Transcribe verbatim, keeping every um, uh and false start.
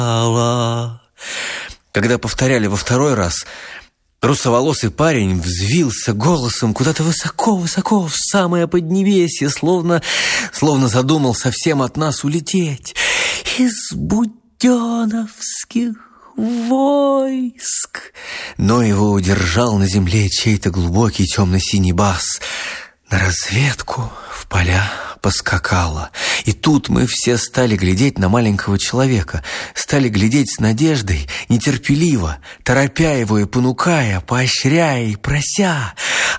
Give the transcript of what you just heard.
Когда повторяли во второй раз, русоволосый парень взвился голосом куда-то высоко-высоко в самое поднебесье, словно, словно задумал совсем от нас улететь. Из буденовских войск. Но его удержал на земле чей-то глубокий темно-синий бас. На разведку в поля поскакала. И тут мы все стали глядеть на маленького человека. Стали глядеть с надеждой, нетерпеливо, торопя его и понукая, поощряя и прося.